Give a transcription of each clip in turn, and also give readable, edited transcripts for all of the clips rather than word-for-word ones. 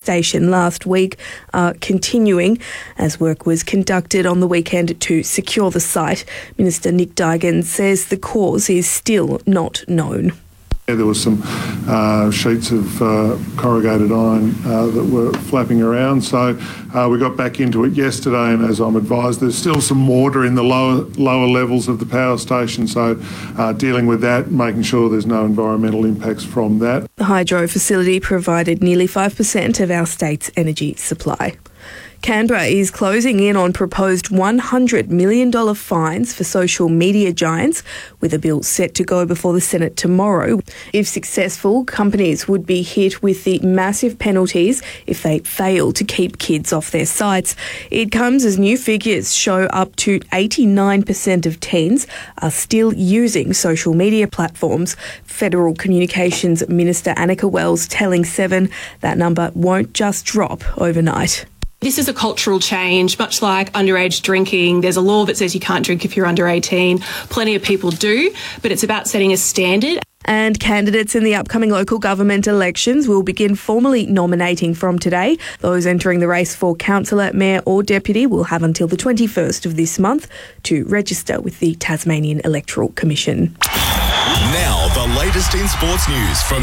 station last week are continuing as work was conducted on the weekend to secure the site. Minister Nick Duigan says the cause is still not known. There was some sheets of corrugated iron that were flapping around, so we got back into it yesterday, and as I'm advised, there's still some water in the lower levels of the power station, so dealing with that, making sure there's no environmental impacts from that. The hydro facility provided nearly 5% of our state's energy supply. Canberra is closing in on proposed $100 million fines for social media giants, with a bill set to go before the Senate tomorrow. If successful, companies would be hit with the massive penalties if they fail to keep kids off their sites. It comes as new figures show up to 89% of teens are still using social media platforms. Federal Communications Minister Annika Wells telling Seven that number won't just drop overnight. This is a cultural change, much like underage drinking. There's a law that says you can't drink if you're under 18. Plenty of people do, but it's about setting a standard. And candidates in the upcoming local government elections will begin formally nominating from today. Those entering the race for councillor, mayor or deputy will have until the 21st of this month to register with the Tasmanian Electoral Commission. Now, the latest in sports news from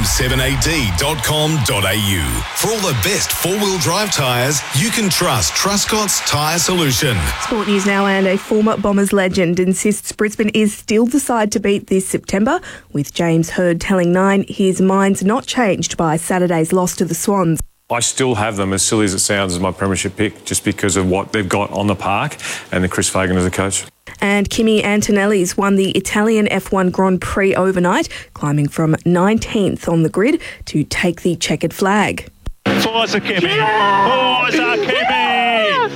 7ad.com.au. For all the best four-wheel drive tyres, you can trust Truscott's Tyre Solution. Sport news now, and a former Bombers legend insists Brisbane is still the side to beat this September, with James Hird telling Nine his mind's not changed by Saturday's loss to the Swans. I still have them, as silly as it sounds, as my premiership pick, just because of what they've got on the park and the Chris Fagan as a coach. And Kimi Antonelli's won the Italian F1 Grand Prix overnight, climbing from 19th on the grid to take the checkered flag. Forza Kimi! Yes! Forza Kimi!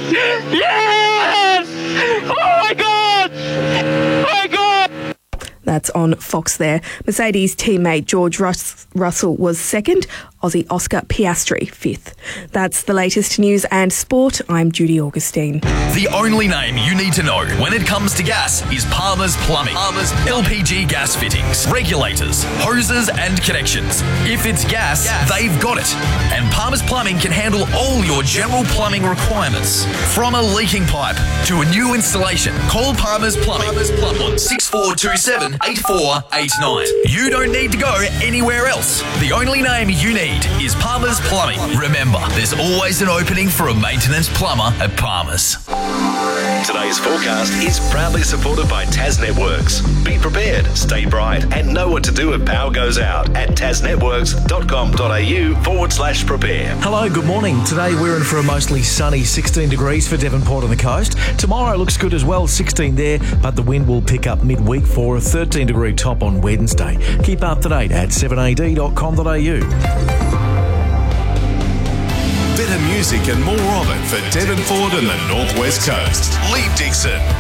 Yes! Oh my God! Oh my God! That's on Fox there. Mercedes teammate George Russell was second, Aussie Oscar Piastri fifth. That's the latest news and sport. I'm Judy Augustine. The only name you need to know when it comes to gas is Palmer's Plumbing. Palmer's LPG gas fittings, regulators, hoses and connections. If it's gas, they've got it. And Palmer's Plumbing can handle all your general plumbing requirements. From a leaking pipe to a new installation, call Palmer's Plumbing on 6427 8489. You don't need to go anywhere else. The only name you need is Palmer's Plumbing. Remember, there's always an opening for a maintenance plumber at Palmer's. Today's forecast is proudly supported by Tas Networks. Be prepared, stay bright, and know what to do if power goes out at tasnetworks.com.au/prepare. Hello, good morning. Today we're in for a mostly sunny 16 degrees for Devonport on the coast. Tomorrow looks good as well, 16 there, but the wind will pick up midweek for a 13-degree top on Wednesday. Keep up to date at 7ad.com.au. Better music and more of it for Devonport and the Northwest Coast. Lee Dixon.